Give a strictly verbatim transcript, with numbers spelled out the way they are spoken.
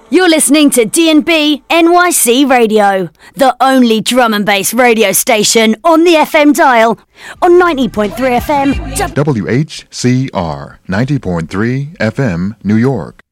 You're listening to D and B N Y C Radio, the only drum and bass radio station on the F M dial, on ninety point three F M. W H C R, ninety point three F M, New York.